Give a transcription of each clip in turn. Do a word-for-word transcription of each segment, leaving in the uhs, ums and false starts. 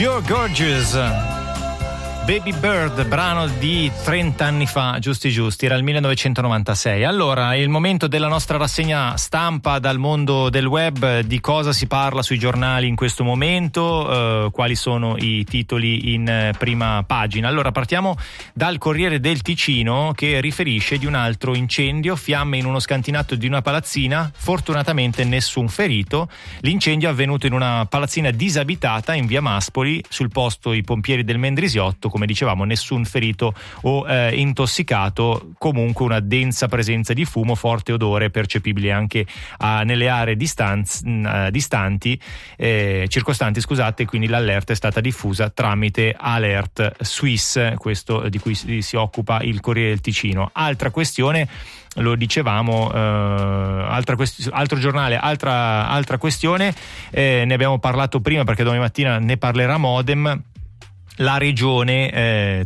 You're Gorgeous, Baby Bird, brano di trenta anni fa, giusti giusti, era il millenovecentonovantasei. Allora, è il momento della nostra rassegna stampa dal mondo del web. Di cosa si parla sui giornali in questo momento, eh, quali sono i titoli in eh, prima pagina. Allora, partiamo dal Corriere del Ticino, che riferisce di un altro incendio, fiamme in uno scantinato di una palazzina, fortunatamente nessun ferito. L'incendio è avvenuto in una palazzina disabitata in via Maspoli, sul posto i pompieri del Mendrisiotto. Come dicevamo, nessun ferito o eh, intossicato, comunque una densa presenza di fumo, forte odore percepibile anche uh, nelle aree distanz, uh, distanti, eh, circostanti, scusate, quindi l'allerta è stata diffusa tramite Alert Suisse, questo di cui si, si occupa il Corriere del Ticino. Altra questione, lo dicevamo, eh, altra quest- altro giornale, altra, altra questione, eh, ne abbiamo parlato prima perché domani mattina ne parlerà Modem. La regione eh,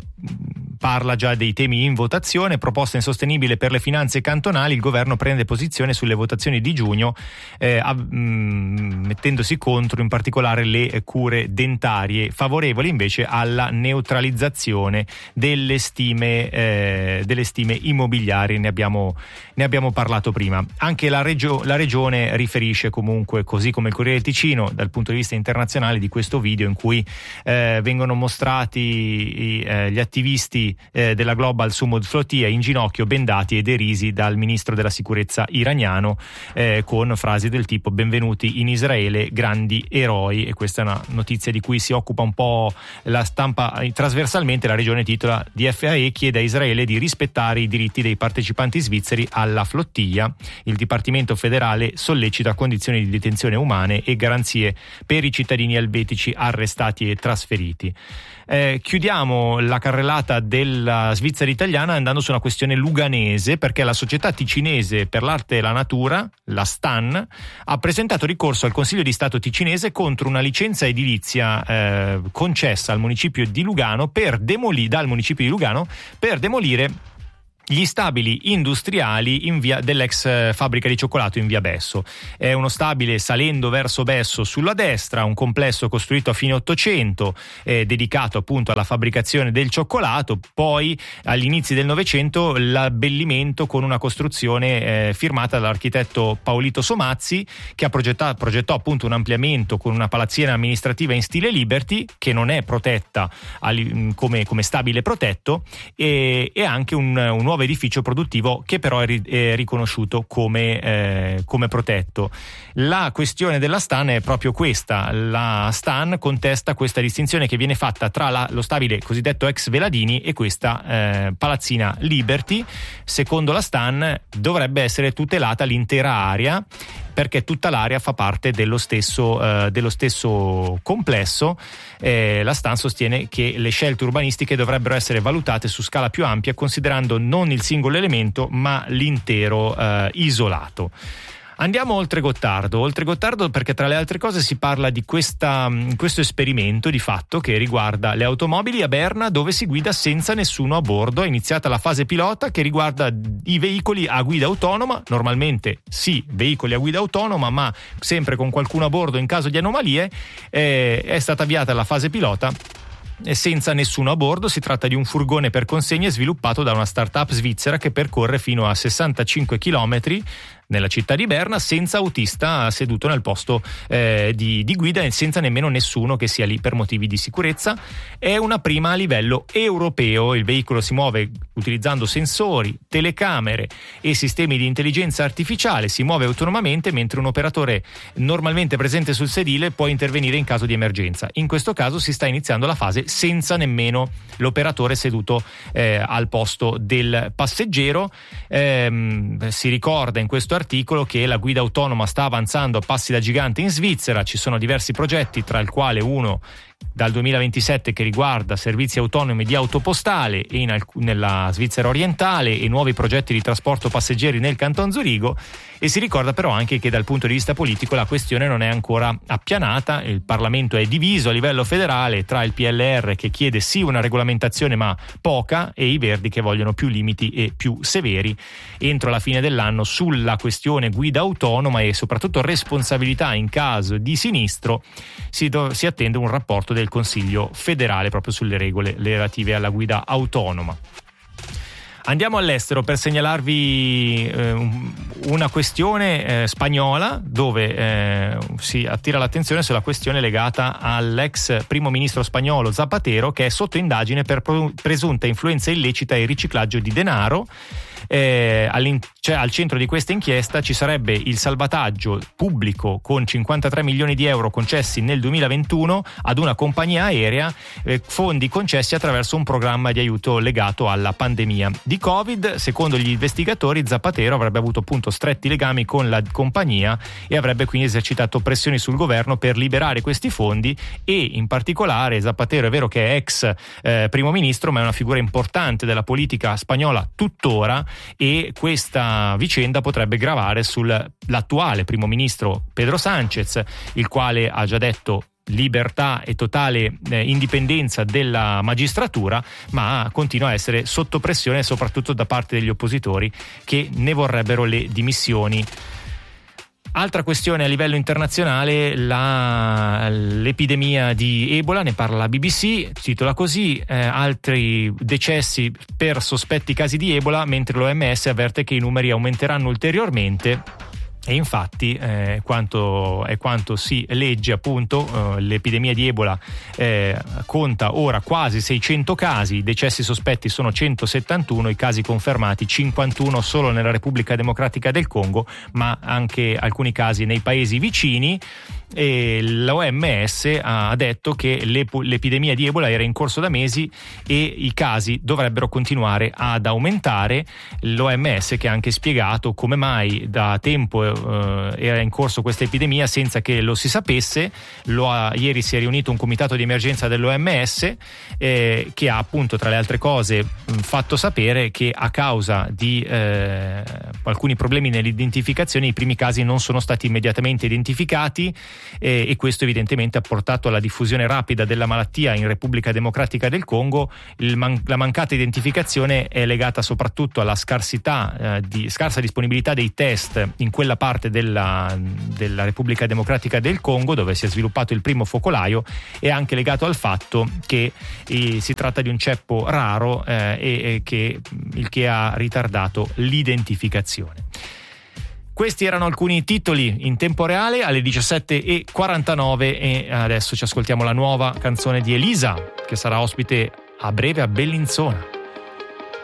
parla già dei temi in votazione. Proposta insostenibile per le finanze cantonali, il governo prende posizione sulle votazioni di giugno, eh, av- mh, mettendosi contro in particolare le cure dentarie, favorevoli invece alla neutralizzazione delle stime, eh, delle stime immobiliari. Ne abbiamo, ne abbiamo parlato prima. Anche la, regio- la regione riferisce comunque, così come il Corriere del Ticino, dal punto di vista internazionale, di questo video in cui eh, vengono mostrati i, eh, gli attivisti eh, della Global Sumud Flotilla in ginocchio, bendati e derisi dal ministro della sicurezza iraniano, eh, con frasi del tipo: benvenuti in Israele, grandi eroi. E questa è una notizia di cui si occupa un po' la stampa trasversalmente. La regione titola: D F A E chiede a Israele di rispettare i diritti dei partecipanti svizzeri alla flottiglia. Il Dipartimento federale sollecita condizioni di detenzione umane e garanzie per i cittadini elvetici arrestati e trasferiti. Eh, chiudiamo la carrellata della Svizzera italiana andando su una questione luganese, perché la società ticinese per l'arte e la natura, la STAN, ha presentato ricorso al Consiglio di Stato ticinese contro una licenza edilizia eh, concessa al municipio di Lugano per demolire dal municipio di Lugano per demolire gli stabili industriali in via dell'ex fabbrica di cioccolato in via Besso. È uno stabile salendo verso Besso sulla destra, un complesso costruito a fine Ottocento, eh, dedicato appunto alla fabbricazione del cioccolato. Poi agli inizi del Novecento l'abbellimento con una costruzione eh, firmata dall'architetto Paolito Somazzi, che ha progettato, progettò appunto un ampliamento con una palazzina amministrativa in stile Liberty, che non è protetta ali, come, come stabile protetto, e, e anche un, un nuovo edificio produttivo che però è, ri- è riconosciuto come, eh, come protetto. La questione della STAN è proprio questa. La STAN contesta questa distinzione che viene fatta tra la, lo stabile cosiddetto ex Veladini e questa eh, palazzina Liberty. Secondo la STAN dovrebbe essere tutelata l'intera area, perché tutta l'area fa parte dello stesso, eh, dello stesso complesso. Eh, la STAN sostiene che le scelte urbanistiche dovrebbero essere valutate su scala più ampia, considerando non il singolo elemento ma l'intero eh, isolato. Andiamo oltre Gottardo, oltre Gottardo perché tra le altre cose si parla di questa, questo esperimento di fatto che riguarda le automobili a Berna, dove si guida senza nessuno a bordo. È iniziata la fase pilota che riguarda i veicoli a guida autonoma, normalmente sì, veicoli a guida autonoma, ma sempre con qualcuno a bordo in caso di anomalie. Eh, è stata avviata la fase pilota senza nessuno a bordo. Si tratta di un furgone per consegne sviluppato da una startup svizzera che percorre fino a sessantacinque chilometri nella città di Berna senza autista seduto nel posto eh, di, di guida e senza nemmeno nessuno che sia lì per motivi di sicurezza. È una prima a livello europeo. Il veicolo si muove utilizzando sensori, telecamere e sistemi di intelligenza artificiale, si muove autonomamente, mentre un operatore normalmente presente sul sedile può intervenire in caso di emergenza. In questo caso si sta iniziando la fase senza nemmeno l'operatore seduto eh, al posto del passeggero. Eh, si ricorda in questo articolo che la guida autonoma sta avanzando a passi da gigante in Svizzera. Ci sono diversi progetti, tra il quale uno dal duemilaventisette che riguarda servizi autonomi di autopostale e in alc- nella Svizzera orientale e nuovi progetti di trasporto passeggeri nel Canton Zurigo. E si ricorda però anche che dal punto di vista politico la questione non è ancora appianata. Il Parlamento è diviso a livello federale tra il P L R, che chiede sì una regolamentazione ma poca, e i Verdi che vogliono più limiti e più severi entro la fine dell'anno sulla questione guida autonoma e soprattutto responsabilità in caso di sinistro. Si, do- si attende un rapporto rapporto del Consiglio federale proprio sulle regole relative alla guida autonoma. Andiamo all'estero per segnalarvi eh, una questione eh, spagnola, dove eh, si attira l'attenzione sulla questione legata all'ex primo ministro spagnolo Zapatero, che è sotto indagine per presunta influenza illecita e riciclaggio di denaro. Eh, cioè, al centro di questa inchiesta ci sarebbe il salvataggio pubblico con cinquantatré milioni di euro concessi nel duemilaventuno ad una compagnia aerea, eh, fondi concessi attraverso un programma di aiuto legato alla pandemia di Covid. Secondo gli investigatori, Zapatero avrebbe avuto appunto stretti legami con la compagnia e avrebbe quindi esercitato pressioni sul governo per liberare questi fondi, e in particolare Zapatero è vero che è ex eh, primo ministro, ma è una figura importante della politica spagnola tuttora, e questa vicenda potrebbe gravare sull'attuale primo ministro Pedro Sánchez, il quale ha già detto libertà e totale eh, indipendenza della magistratura, ma continua a essere sotto pressione soprattutto da parte degli oppositori, che ne vorrebbero le dimissioni. Altra questione a livello internazionale, la, l'epidemia di Ebola, ne parla la B B C, titola così, eh, altri decessi per sospetti casi di Ebola, mentre l'O M S avverte che i numeri aumenteranno ulteriormente. E infatti eh, quanto, è quanto si legge appunto, eh, l'epidemia di Ebola eh, conta ora quasi seicento casi, i decessi sospetti sono centosettantuno, i casi confermati cinquantuno solo nella Repubblica Democratica del Congo, ma anche alcuni casi nei paesi vicini. E l'O M S ha detto che l'epidemia di Ebola era in corso da mesi e i casi dovrebbero continuare ad aumentare. L'O M S che ha anche spiegato come mai da tempo eh, era in corso questa epidemia senza che lo si sapesse. Lo ha, ieri si è riunito un comitato di emergenza dell'O M S eh, che ha appunto tra le altre cose mh, fatto sapere che a causa di eh, alcuni problemi nell'identificazione i primi casi non sono stati immediatamente identificati. E, e questo evidentemente ha portato alla diffusione rapida della malattia in Repubblica Democratica del Congo. Il man- la mancata identificazione è legata soprattutto alla scarsità eh, di scarsa disponibilità dei test in quella parte della, della Repubblica Democratica del Congo dove si è sviluppato il primo focolaio, e anche legato al fatto che eh, si tratta di un ceppo raro eh, e, e che il che ha ritardato l'identificazione. Questi erano alcuni titoli in tempo reale alle diciassette e quarantanove, e adesso ci ascoltiamo la nuova canzone di Elisa, che sarà ospite a breve a Bellinzona.